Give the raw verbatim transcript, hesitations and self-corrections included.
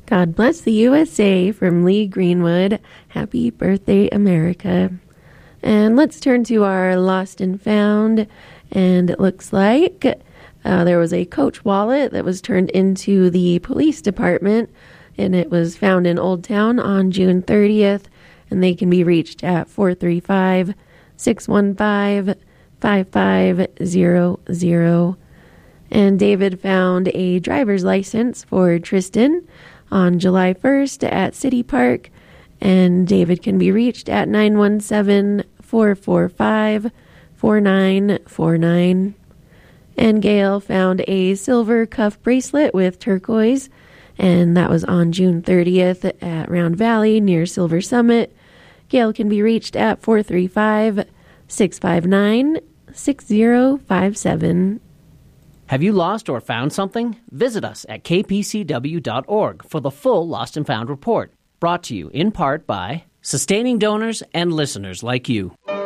God bless the U S A from Lee Greenwood. Happy birthday, America. And let's turn to our lost and found. And it looks like uh, there was a Coach wallet that was turned into the police department. And it was found in Old Town on June thirtieth. And they can be reached at four three five, six one five, five five zero zero. And David found a driver's license for Tristan on July first at City Park, and David can be reached at nine one seven, four four five, four nine four nine. And Gail found a silver cuff bracelet with turquoise, and that was on June thirtieth at Round Valley near Silver Summit. Gail can be reached at four three five, six five nine, six zero five seven. Have you lost or found something? Visit us at k p c w dot org for the full Lost and Found report, brought to you in part by sustaining donors and listeners like you.